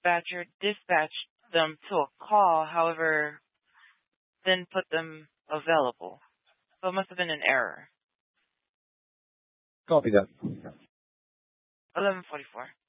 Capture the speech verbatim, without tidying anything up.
dispatcher dispatched them to a call, however, then put them available. So it must have been an error. Copy that. eleven forty-four.